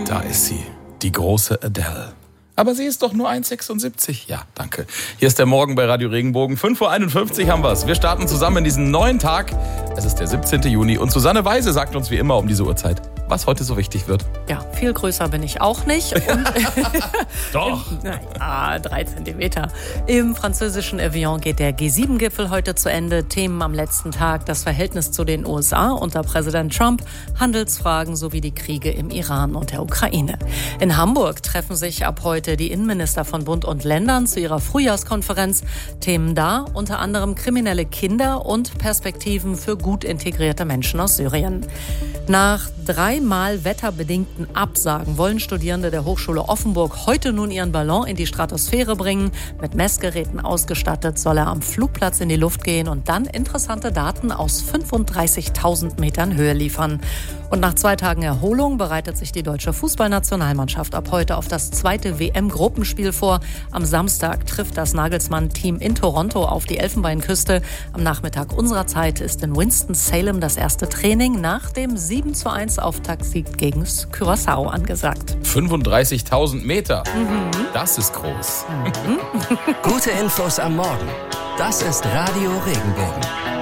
Da ist sie, die große Adele. Aber sie ist doch nur 1,76. Ja, danke. Hier ist der Morgen bei Radio Regenbogen. 5.51 Uhr haben wir's. Wir starten zusammen in diesen neuen Tag. Es ist der 17. Juni und Susanne Weise sagt uns wie immer um diese Uhrzeit, was heute so wichtig wird. Ja, viel größer bin ich auch nicht. Und Doch. 3 Zentimeter. Im französischen Evian geht der G7-Gipfel heute zu Ende. Themen am letzten Tag: das Verhältnis zu den USA unter Präsident Trump, Handelsfragen sowie die Kriege im Iran und der Ukraine. In Hamburg treffen sich ab heute die Innenminister von Bund und Ländern zu ihrer Frühjahrskonferenz. Themen da unter anderem kriminelle Kinder und Perspektiven für gut integrierte Menschen aus Syrien. Nach 3-mal wetterbedingten Absagen wollen Studierende der Hochschule Offenburg heute nun ihren Ballon in die Stratosphäre bringen. Mit Messgeräten ausgestattet soll er am Flugplatz in die Luft gehen und dann interessante Daten aus 35.000 Metern Höhe liefern. Und nach 2 Tagen Erholung bereitet sich die deutsche Fußballnationalmannschaft ab heute auf das 2. WM-Gruppenspiel vor. Am Samstag trifft das Nagelsmann-Team in Toronto auf die Elfenbeinküste. Am Nachmittag unserer Zeit ist in Winston-Salem das erste Training nach dem 7:1 Auftaktsieg gegen Curaçao angesagt. 35.000 Meter. Das ist groß. Gute Infos am Morgen. Das ist Radio Regenbogen.